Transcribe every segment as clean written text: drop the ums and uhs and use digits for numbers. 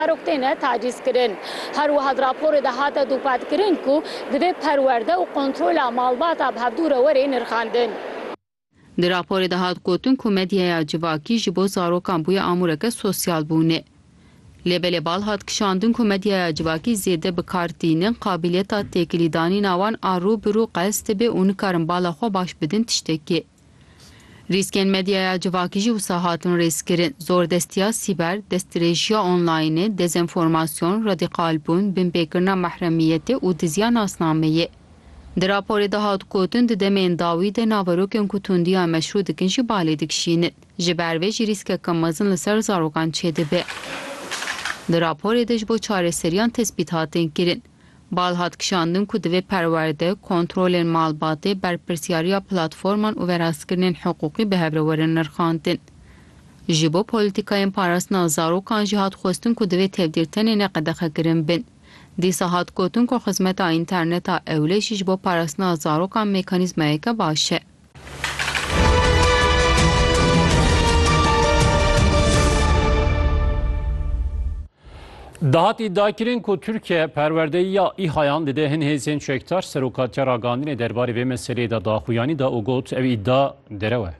Roktene taciz kirin. Her wahad raporê de hate dûpatkirin ku divê perwerde û kontrola malbata hevdûra werê nirxandin. Di raporê de hat gotin ku medyaya civakî ji bo zarokan bûye amûreke sosyal bûne. Lêbelê bal hat kişandin ku medyaya civakî zêde bikardînin qabiliyeta têkilîdanîna wan a rû bi rû qes dibe û nikarin bala xwe baş bidin tiştekî. Rîskên medyaya civakî jî wisa hatin rêzkirin. Zordestiya sîber, destdirêjiya onlaynê, dezenformasyon, radîqalbûn, binpêkirina mehremiyetê û diziya nasnameyê. Di raporê de hat gotin di demên dawî de naverokên ku tundiya meşrû dikin jî balê dikişînin. Ji ber vê jî rîskeka mezin li ser zarokan çêdibe. Di raporê de ji bo çareseriyan tespît hatin kirin. Bal hat kişandin ku divê perwerde, kontrolên malbatê, berpirsyariya platforman û verastkirinên hiqûqî bi hev re werin nirxandin. Ji bo polîtikayên parastina zarokan jî hat xwestin ku divê tevdîrtenê neqedexekirin bin. Dîsa hat gotin ku xizmeta înterneta ewlê jî ji bo parastina zarokan mekanîzmayeke baş e. Dahat iddiakirin ku Türkiye perwerdeya İHAyan dide hin hêzên çektar serokatiya ragandinê derbarê vê meseleyê de daxuyanî da û got ev iddia derewe.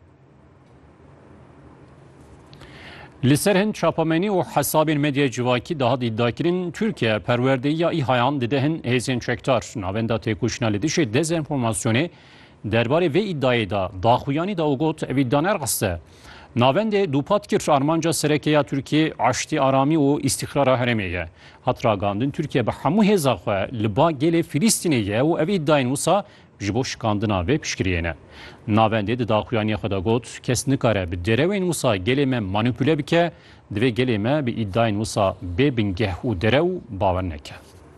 Li ser hin çapamenî û hesabên medya civakî dahat iddiakirin Türkiye perwerdeya İHAyan dide hin hêzên çektar navenda têkoşîna li dijî dezenformasyonê derbarê vê iddiayê da daxuyanî da û got ev iddia nerxiste. Navendê dûpat kir armanca serekeya Türkiye aştî aramî û îstixrara herêmê ye. Hat ragandin Türkiye bi hemû hêza xwe li ba gelê Filîstînê ye û ev îddayên wisa ji bo şikandina vê piştgiriyê ne. Navendê di daxuyaniya xwe de got kes nikare bi derewên wisa gelê me manipüle bike, divê gelê me bi îddayên wisa bê bingeh û derew bawer neke.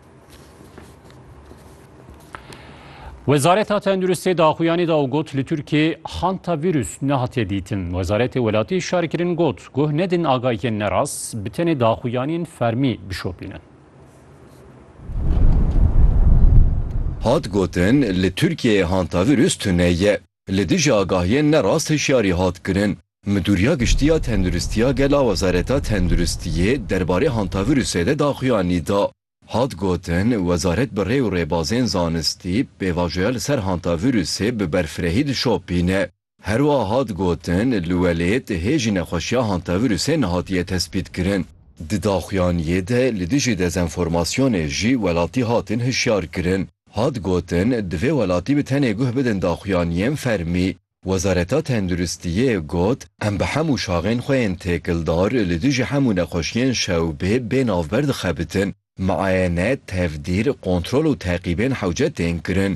Wezareta Tenduristê daxuyanî da û got li Tirkiye hantavirüs nehatiye dîtin. Wezaretê Welatî îşare kirin got guh nedin agahiyên nerast bi tenê daxuyanîn fermî bişopînin. Hat gotin li Tirkiyeyê hantavirüs tune ye. Li dijî agahiyên nerast hişyarî hat kirin. Müdûriya Giştiya Tenduristiya gela Wezareta Tenduristiyê derbarê hantavirüsê de daxuyanî da. Hat gotin wezaret bi rê û rêbazên zanistî pêvajoya li ser hantavirüsê bi berfirehî dişopîne. Her wa hat gotin li welêt hêjî nexweşiya hantavirüsê nehatiye tespît kirin. Di daxuyaniyê de li dijî dezenformasyonê jî welatî hatin hişyar kirin. Hat gotin divê welatî bi tenê guh bidin daxuyaniyên fermî. Wezareta Tenduristiyê got em bi hemû şaxên xwe yên têkildar li dijî hemû nexweşiyên şewbê bê navber dixebitin. Muayene, tevdîr, kontrol û teqîbên hewcetên kirin.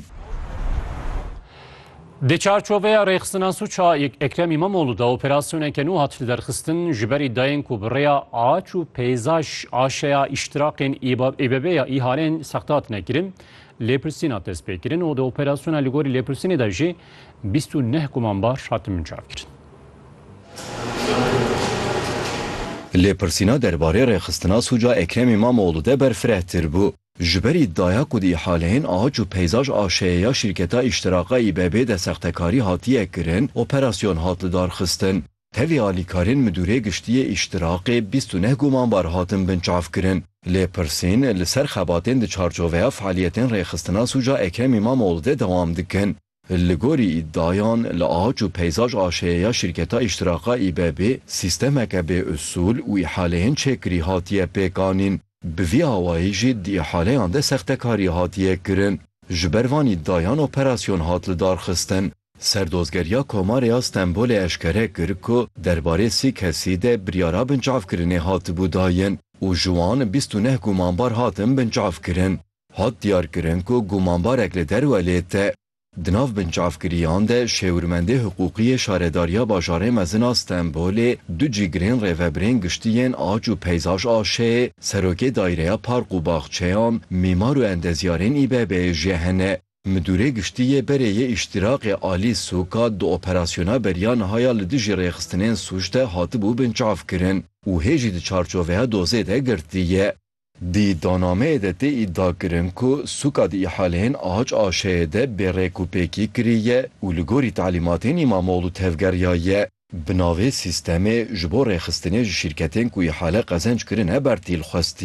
Di çarçoveya rêxistina suça Ekrem İmamoğlu da operasyoneke nû hat li derxistin ji ber îddayên ku bi rêya ağaç û peyzaj aşeya îştirakên êbebeya îhalên sexte hatine kirin, lêpirsîna dest pê kirin û di operasyona li gorî Lêpirsînê de jî 29 gumanbar hatin mincav kirin. Lêpirsîna derbarê rêxistina suca Ekrem İmamoğlu de berfirehtir bû. Ji ber îddaya ku di îhaleyên ağaç û peyzaj aşeyeya şîrketa îştiraka İBB de sextekarî hatiye kirin, operasyon hat li darxistin. Tevî alîkarên Müdûrê Giştiyê îştirakê 29 gumanbar hatin binçav kirin. Lêpirsîn li ser xebatên di çarçoveya fealiyetên rêxistina suca Ekrem İmamoğlu de dewam dikin. Li gorî îddayan li ağaç û peyzaj aşeyeya şîrketa îştiraka İBB sîstemeke bê usul û îhaleyên çêkirî hatiye pêkanîn. Bi vî awayî jî di îhaleyan de sextekarî hatiye kirin. Ji ber van îddayan operasyon hat li darxistin. Serdozgeriya Komarya Stenbolê eşkere kir ku derbarê sî kesî de biryara binçavkirinê hatibû dayin û ji wan 29 gumanbar hatin binçav kirin. Hat diyar kirin ku gumanbarek li derwelê te. Di nav binçavkiriyan de şêwirmendê hiqûqiyê şaredariya bajarê mezin a Stenbolê du cîgirên rêveberên giştiyên ağaç û peyzaj aşeyê, serokê dayreya park û baxçeyan, mîmar û endezyarên İBB'yê jî hene. Müdûrê Giştiyê berê îştirakê Alî Sûka di operasyona beriya nihaya li dijî rêxistinên suç de hatibû binçav kirin û hêjî di çarçoveya dozê de girtiye. Di iddianameyê de tê îddia kirin ku sûka di îhaleyên ağaç aşeyê de bêrêk û pêkî kiriye û li gorî talîmatên İmamoğlu tevgeriya ye. Bi navê sîstemê ji bo rêxistinê ji şîrketên ku îhale qezenc kirin e bertîl xwestî.